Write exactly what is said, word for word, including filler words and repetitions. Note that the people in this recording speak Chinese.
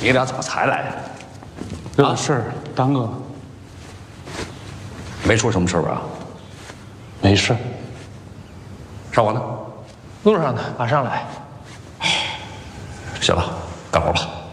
你俩怎么才来呀？ 有事儿，耽搁。 没出什么事吧？ 没事。 少华呢？ 路上呢，马上来。 行了，干活吧。